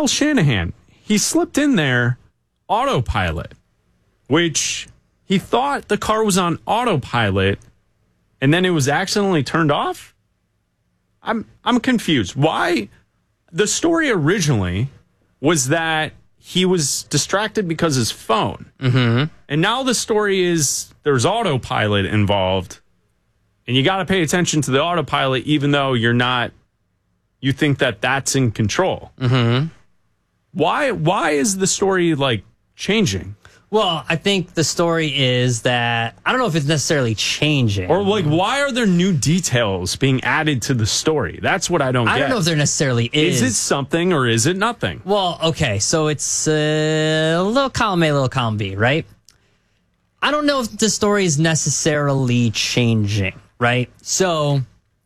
Kyle Shanahan, he slipped in there autopilot, which he thought the car was on autopilot, and then it was accidentally turned off. I'm confused. Why? The story originally was that he was distracted because his phone. Mm-hmm. And now the story is there's autopilot involved, and you got to pay attention to the autopilot even though you think that that's in control. Mm-hmm. Why is the story like changing? Well, I think the story is that I don't know if it's necessarily changing. Or like, why are there new details being added to the story? That's what I don't get. I don't know if there necessarily is. Is it something or is it nothing? Well, okay, so it's a little column A, little column B, right? I don't know if the story is necessarily changing, right? So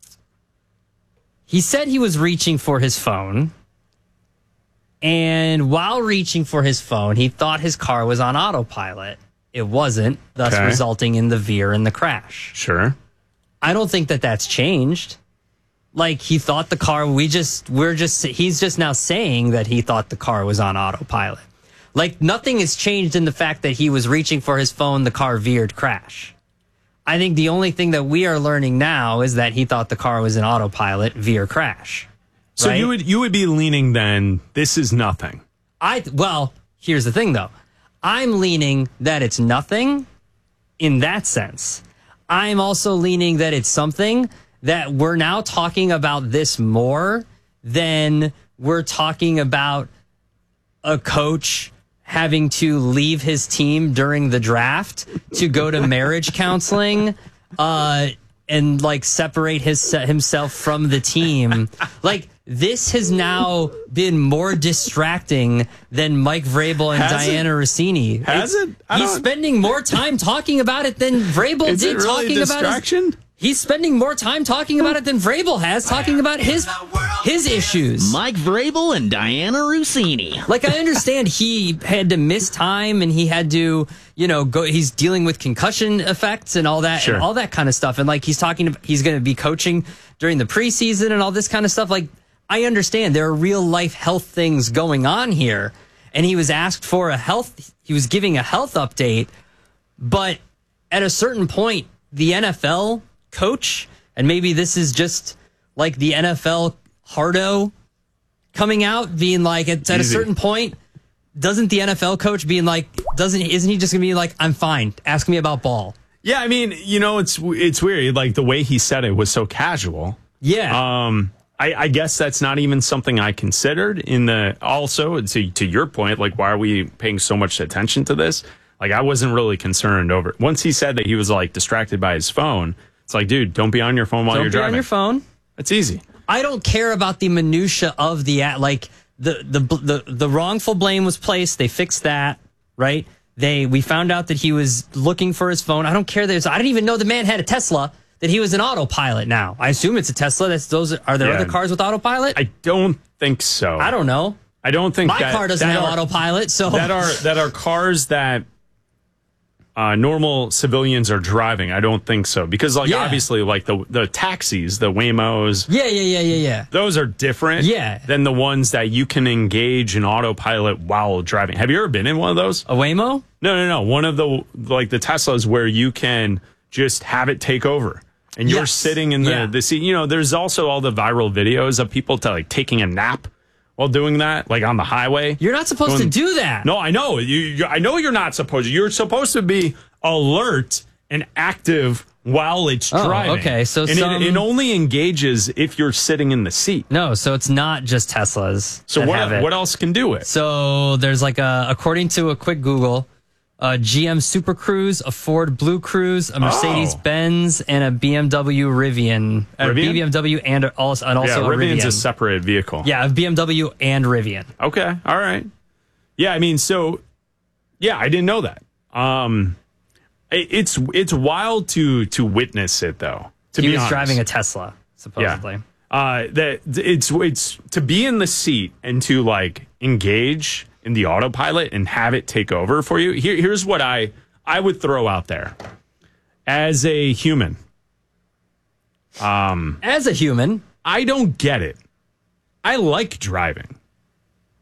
he said he was reaching for his phone. And while reaching for his phone, he thought his car was on autopilot. It wasn't, thus resulting in the veer and the crash. Sure. I don't think that that's changed. Like, he thought the car, he's just now saying that he thought the car was on autopilot. Like, nothing has changed in the fact that he was reaching for his phone, the car veered, crash. I think the only thing that we are learning now is that he thought the car was in autopilot, veer, crash. So right? you would be leaning then, this is nothing. Well, here's the thing though. I'm leaning that it's nothing in that sense. I'm also leaning that it's something that we're now talking about this more than we're talking about a coach having to leave his team during the draft to go to marriage counseling, and like separate himself from the team. Like, this has now been more distracting than Mike Vrabel and Diana Rossini. Has it? He's spending more time talking about it than Vrabel did really talking a about distraction? He's spending more time talking about it than Vrabel has talking about his issues. Mike Vrabel and Diana Rossini. Like, I understand he had to miss time and he had to, go. He's dealing with concussion effects and all that, Sure. and all that kind of stuff. And like, he's going to be coaching during the preseason and all this kind of stuff. Like, I understand there are real life health things going on here. And he was asked for he was giving a health update. But at a certain point, the NFL coach, and maybe this is just like the NFL hardo coming out, being like, at a certain point, doesn't the NFL coach being like, isn't he just gonna be like, I'm fine, ask me about ball? Yeah, I mean, it's weird. Like, the way he said it was so casual. Yeah. I guess that's not even something I considered also to your point, like, why are we paying so much attention to this? Like, I wasn't really concerned over it. Once he said that he was like distracted by his phone, it's like, dude, don't be on your phone while you're driving. Don't be on your phone. That's easy. I don't care about the minutia of the wrongful blame was placed. They fixed that, right? We found out that he was looking for his phone. I don't care. I didn't even know the man had a Tesla, that he was an autopilot now. I assume it's a Tesla. Are there other cars with autopilot? I don't think so. I don't know. I don't think my car doesn't have autopilot. So that are cars that normal civilians are driving. I don't think so, because obviously, like the taxis, the Waymos. Yeah. Those are different. Than the ones that you can engage in autopilot while driving. Have you ever been in one of those? A Waymo? No. One of the Teslas where you can just have it take over. And you're sitting in the seat. There's also all the viral videos of people taking a nap while doing that, like on the highway. You're not supposed to do that. No, I know. I know you're not supposed to. You're supposed to be alert and active while it's driving. Okay, so it only engages if you're sitting in the seat. No, so it's not just Teslas. So what else can do it? So there's according to a quick Google, a GM Super Cruise, a Ford Blue Cruise, a Mercedes Benz, and a BMW Rivian. BMW and also a Rivian. Rivian's a separate vehicle. Yeah, a BMW and Rivian. Okay, all right. Yeah, I mean, I didn't know that. It's wild to witness it though. He was driving a Tesla, supposedly. Yeah. That it's to be in the seat and to engage in the autopilot and have it take over for you. Here's what I would throw out there as a human. I don't get it. I like driving.